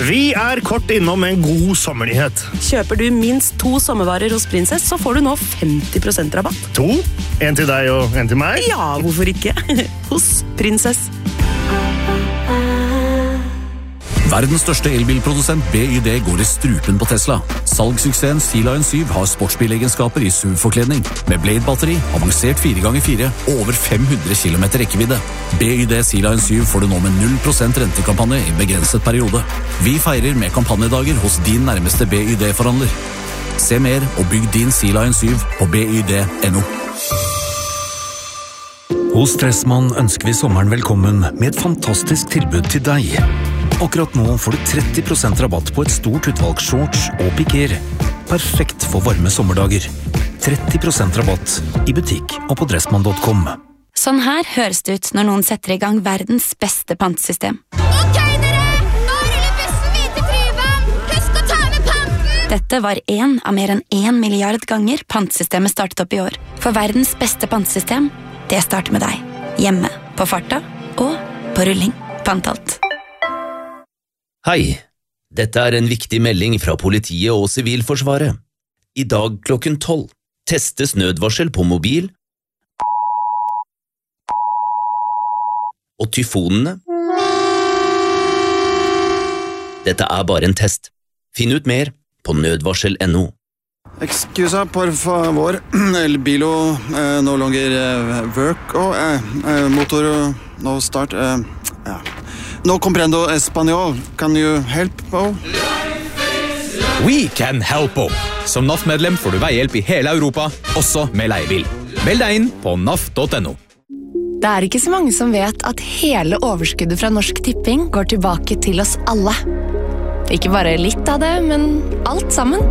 Vi kort innom en god sommernyhet. Kjøper du minst 2 sommervarer hos Princess, så får du nå 50% rabatt. 2? En til deg og en til meg? Ja, hvorfor ikke? Hos Princess. Verdens største elbilprodusent BYD går i strupen på Tesla. Salgssuksessen Sea Lion 7 har sportsbilegenskaper i SUV-forkledning, med Blade-batteri, avansert 4x4 og over 500 km rekkevidde. BYD Sea Lion 7 får du nå med 0% rentekampanje i begrenset periode. Vi feirer med kampanjedager hos din nærmeste BYD-forhandler. Se mer og bygg din Sea Lion 7 på byd.no. Hos Dressmann ønsker vi sommeren velkommen med et fantastisk tilbud til deg. Akkurat nå får du 30% rabatt på et stort utvalg shorts og piker. Perfekt for varme sommerdager. 30% rabatt i butikk og på dressmann.com. Sånn her høres det ut når noen setter i gang verdens beste pantesystem. Ok dere, nå ruller bussen hvite Tryvann. Husk å ta med panten. Dette var en av mer enn 1 milliard ganger pantesystemet startet opp i år. For verdens beste pantesystem, det starter med deg. Hjemme, på farta og på rulling. Pantalt. Hei, dette en viktig melding fra politiet og Sivilforsvaret. I dag klokken 12 testes nødvarsel på mobil og tyfonene. Dette bare en test. Finn ut mer på nødvarsel.no. Excusa, por favor. El bilo no longer work motor no start. No comprendo español. Can you help, Bo? We can help, Bo. Som NAF-medlem får du veihjelp i hele Europa, også med leiebil. Meld deg inn på naf.no. Det ikke så mange som vet at hele overskuddet fra Norsk Tipping går tilbake til oss alle. Ikke bare litt av det, men alt sammen.